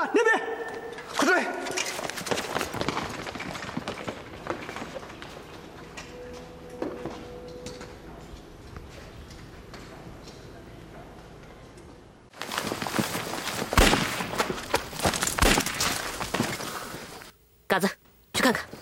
那边，快追！ 嘎子，去看看。